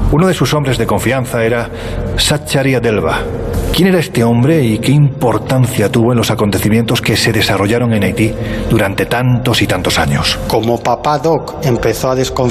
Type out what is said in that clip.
Uno de sus hombres de confianza era Sacharia Delva. ¿Quién era este hombre y qué importancia tuvo en los acontecimientos que se desarrollaron en Haití durante tantos y tantos años? Como papá Doc empezó a desconfiar